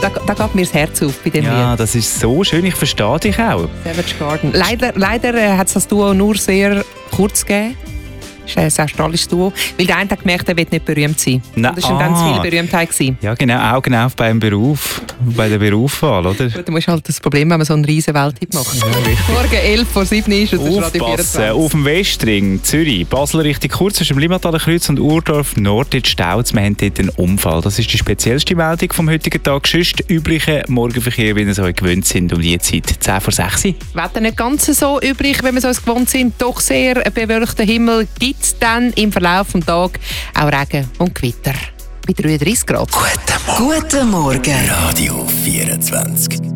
da geht mir das Herz auf bei dem Ja, Lied. das ist so schön, ich verstehe dich auch. Savage Garden. Leider hat es das Duo nur sehr kurz gegeben. Das ist ein sehr australisches Duo. Weil der eine hat gemerkt, er will nicht berühmt sein. Na, Das war dann zu viel Berühmtheit gewesen. Ja, genau, Augen auf beim Beruf, bei der Berufswahl, oder? Gut, du musst halt das Problem, wenn man so einen riesen Welthit macht. Morgen 11:07 ist es, das ist Radio Aufpassen, 24. auf dem Westring, Zürich, Basel richtig kurz zwischen dem Limmataler Kreuz und Urdorf Nord in Stauz. Wir haben dort einen Unfall. Das ist die speziellste Meldung vom heutigen Tag. Sonst übliche Morgenverkehr, wie wir es euch gewöhnt sind, um die Zeit 10:06. Wetter nicht ganz so übrig, wenn wir es uns gewohnt sind. Doch sehr bewölkter Himmel gibt es dann im Verlauf des Tages auch Regen und Gewitter. Bei 33 Grad. Guten Morgen. Radio 24.